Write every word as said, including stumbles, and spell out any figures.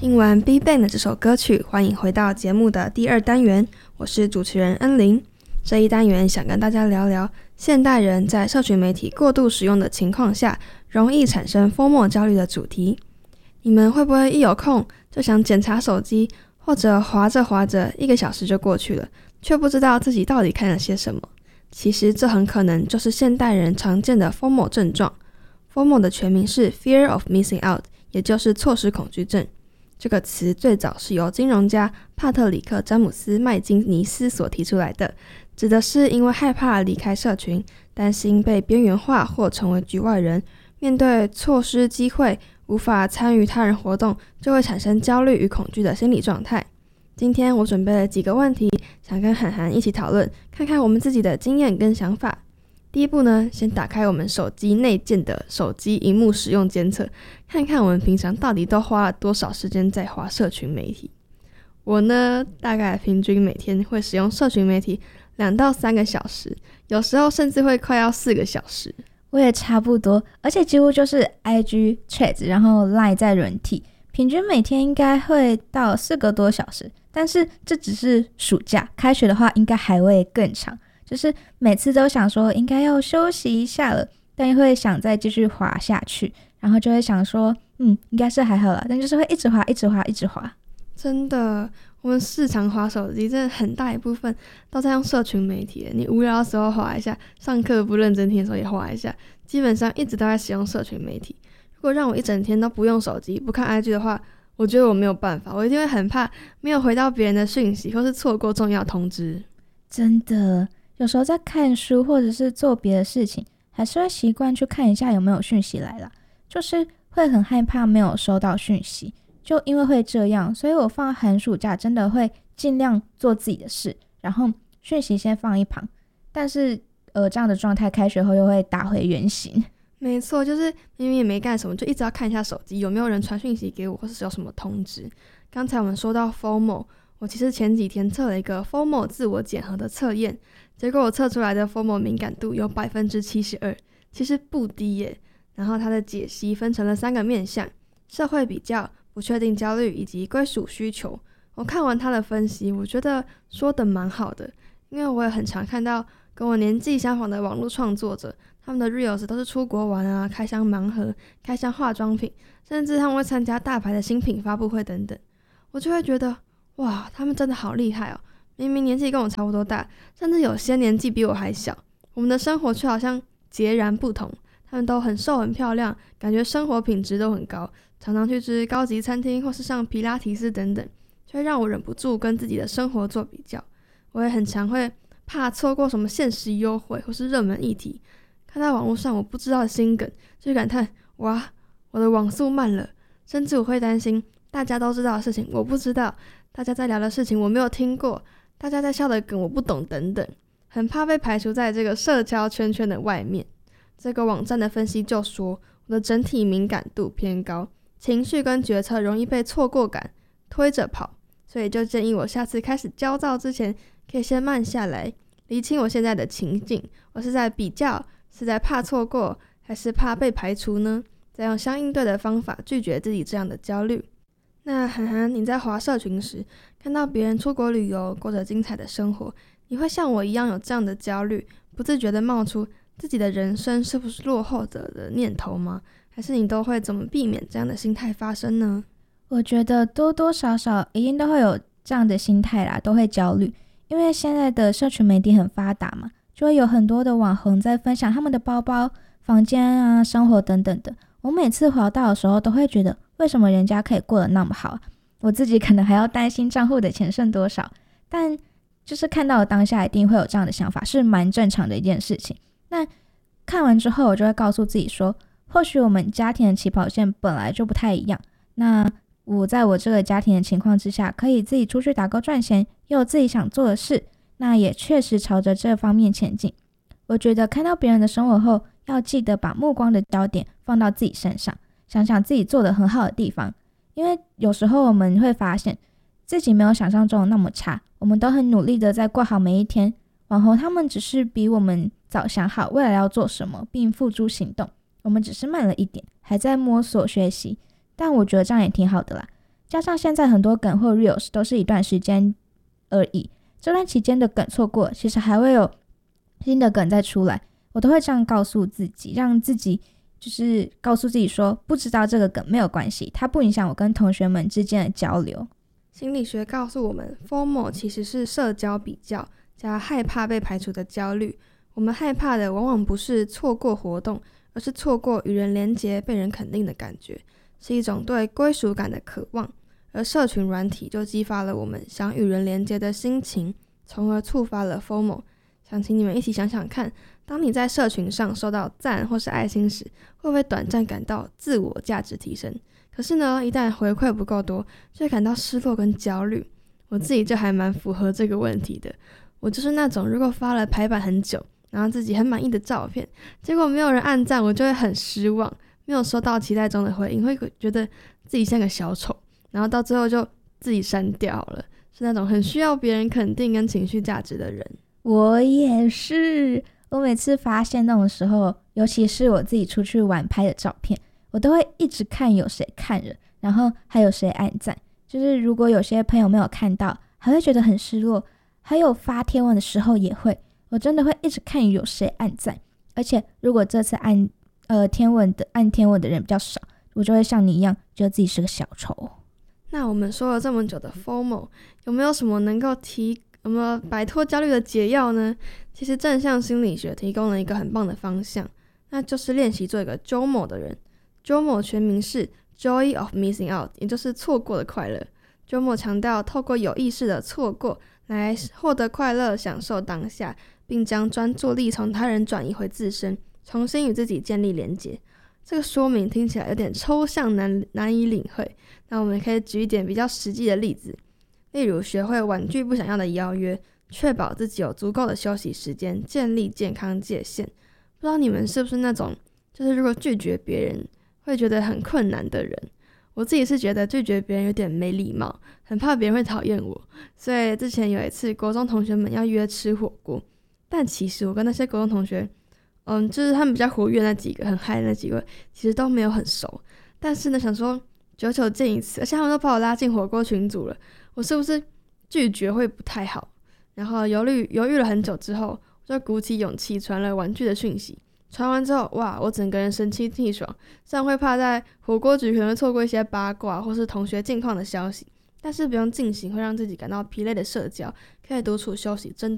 听完 BigBang 的这首歌曲，欢迎回到节目的第二单元，我是主持人恩玲。这一单元想跟大家聊聊现代人在社群媒体过度使用的情况下，容易产生 FOMO 焦虑的主题。你们会不会一有空就想检查手机，或者滑着滑着一个小时就过去了，却不知道自己到底看了些什么？其实这很可能就是现代人常见的 FOMO 症状。FOMO 的全名是 Fear of Missing Out， 也就是错失恐惧症。这个词最早是由金融家帕特里克·詹姆斯·麦金尼斯所提出来的，指的是因为害怕离开社群，担心被边缘化或成为局外人，面对错失机会，无法参与他人活动，就会产生焦虑与恐惧的心理状态。今天我准备了几个问题，想跟涵涵一起讨论，看看我们自己的经验跟想法。第一步呢，先打开我们手机内建的手机萤幕使用监测，看看我们平常到底都花了多少时间在滑社群媒体。我呢，大概平均每天会使用社群媒体两到三个小时，有时候甚至会快要四个小时。 我也差不多，而且几乎就是 I G、Chat 然后 Line 再轮替，平均每天应该会到四个多小时。但是这只是暑假，开学的话应该还会更长，就是每次都想说应该要休息一下了，但又会想再继续滑下去，然后就会想说嗯应该是还好啦，但就是会一直滑一直滑一直滑。 真的，我们日常滑手机真的很大一部分都在用社群媒体，你无聊的时候滑一下，上课不认真听的时候也滑一下，基本上一直都在使用社群媒体。如果让我一整天都不用手机不看 I G 的话，我觉得我没有办法，我一定会很怕没有回到别人的讯息，或是错过重要通知。 真的，有时候在看书或者是做别的事情，还是会习惯去看一下有没有讯息来了，就是会很害怕没有收到讯息。就因为会这样，所以我放寒暑假真的会尽量做自己的事，然后讯息先放一旁。但是呃，这样的状态开学后又会打回原形。 没错，就是明明也没干什么，就一直要看一下手机有没有人传讯息给我，或是有什么通知。刚才我们说到 FOMO， 我其实前几天测了一个 FOMO 自我检核的测验，结果我测出来的 FOMO 敏感度有 百分之七十二， 其实不低耶。然后它的解析分成了三个面向：社会比较、不确定焦虑以及归属需求。我看完他的分析，我觉得说的蛮好的，因为我也很常看到跟我年纪相仿的网络创作者，他们的 reels 都是出国玩啊，开箱盲盒，开箱化妆品，甚至他们会参加大牌的新品发布会等等。我就会觉得哇，他们真的好厉害哦，明明年纪跟我差不多大，甚至有些年纪比我还小，我们的生活却好像截然不同。他们都很瘦很漂亮，感觉生活品质都很高，常常去吃高级餐厅或是上皮拉提斯等等，就会让我忍不住跟自己的生活做比较。我也很常会怕错过什么限时优惠或是热门议题，看到网络上我不知道的新梗，就感叹哇，我的网速慢了。甚至我会担心大家都知道的事情我不知道，大家在聊的事情我没有听过，大家在笑的梗我不懂等等，很怕被排除在这个社交圈圈的外面。这个网站的分析就说我的整体敏感度偏高，情绪跟决策容易被错过感推着跑，所以就建议我下次开始焦躁之前可以先慢下来，厘清我现在的情境，我是在比较，是在怕错过，还是怕被排除呢？再用相应对的方法拒绝自己这样的焦虑。那涵涵，你在滑社群时看到别人出国旅游过着精彩的生活，你会像我一样有这样的焦虑，不自觉的冒出自己的人生是不是落后者的念头吗？还是你都会怎么避免这样的心态发生呢？ 我觉得多多少少一定都会有这样的心态啦，都会焦虑，因为现在的社群媒体很发达嘛，就会有很多的网红在分享他们的包包、房间啊、生活等等的。我每次滑到的时候都会觉得，为什么人家可以过得那么好，我自己可能还要担心账户的钱剩多少。但就是看到的当下一定会有这样的想法，是蛮正常的一件事情。那看完之后我就会告诉自己说，或许我们家庭的起跑线本来就不太一样，那我在我这个家庭的情况之下，可以自己出去打工赚钱，也有自己想做的事，那也确实朝着这方面前进。我觉得看到别人的生活后，要记得把目光的焦点放到自己身上，想想自己做得很好的地方，因为有时候我们会发现自己没有想象中的那么差，我们都很努力的在过好每一天，网红他们只是比我们早想好未来要做什么并付诸行动，我们只是慢了一点，还在摸索学习，但我觉得这样也挺好的啦。 加上现在很多梗或 reels 都是一段时间而已，这段期间的梗错过，其实还会有新的梗再出来，我都会这样告诉自己，让自己就是告诉自己说，不知道这个梗没有关系，它不影响我跟同学们之间的交流。 心理学告诉我们 FOMO 其实是社交比较加害怕被排除的焦虑。我们害怕的往往不是错过活动，而是错过与人连结、被人肯定的感觉，是一种对归属感的渴望。而社群软体就激发了我们想与人连结的心情，从而触发了 FOMO。 想请你们一起想想看，当你在社群上收到赞或是爱心时，会不会短暂感到自我价值提升？可是呢，一旦回馈不够多，就会感到失落跟焦虑。我自己就还蛮符合这个问题的，我就是那种如果发了排版很久，然后自己很满意的照片，结果没有人按赞，我就会很失望，没有收到期待中的回应，会觉得自己像个小丑，然后到最后就自己删掉了，是那种很需要别人肯定跟情绪价值的人。 我也是，我每次发现那种时候，尤其是我自己出去玩拍的照片，我都会一直看有谁看了，然后还有谁按赞，就是如果有些朋友没有看到，还会觉得很失落。还有发贴文的时候也会，我真的会一直看有谁按赞，而且如果这次按呃天文的按天文的人比较少，我就会像你一样觉得自己是个小丑。 那我们说了这么久的 FOMO， 有没有什么能够提有没有摆脱焦虑的解药呢？其实正向心理学提供了一个很棒的方向，那就是练习做一个 J O M O 的人。 J O M O 全名是 Joy of Missing Out， 也就是错过的快乐。 J O M O 强调透过有意识的错过来获得快乐，享受当下，并将专注力从他人转移回自身，重新与自己建立连结。这个说明听起来有点抽象， 难, 难以领会，那我们可以举一点比较实际的例子，例如学会婉拒不想要的邀约，确保自己有足够的休息时间，建立健康界限。不知道你们是不是那种就是如果拒绝别人会觉得很困难的人？我自己是觉得拒绝别人有点没礼貌，很怕别人会讨厌我，所以之前有一次国中同学们要约吃火锅，但其实我跟那些国中同学嗯，就是他们比较活跃那几个很嗨的那几个其实都没有很熟，但是呢想说久久见一次，而且他们都把我拉进火锅群组了，我是不是拒绝会不太好？然后犹豫犹豫了很久之后，我就鼓起勇气传了婉拒的讯息。传完之后，哇，我整个人神清气爽，虽然会怕在火锅局可能会错过一些八卦或是同学近况的消息，但是不用进行会让自己感到疲累的社交，可以独处休息，真